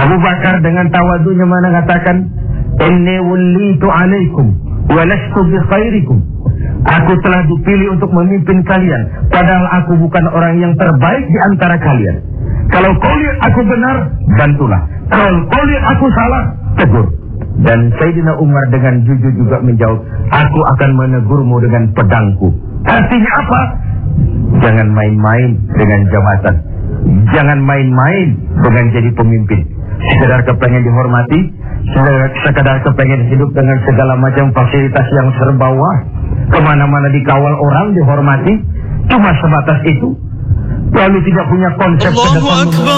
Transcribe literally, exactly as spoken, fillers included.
Abu Bakar dengan tawadunya mengatakan, inni wulitu alaikum wa lastu bi khairikum. Aku telah dipilih untuk memimpin kalian, padahal aku bukan orang yang terbaik di antara kalian. Kalau kau lihat aku benar, bantulah. Kalau kau lihat aku salah, tegur. Dan Sayyidina Umar dengan jujur juga menjawab, aku akan menegurmu dengan pedangku. Artinya apa? Jangan main-main dengan jabatan. Jangan main-main dengan jadi pemimpin. Sekedar kepengen dihormati, sekedar kepengen hidup dengan segala macam fasilitas yang serba wah, kemana-mana dikawal orang, dihormati, cuma sebatas itu. Lalu tidak punya konsep ke depan.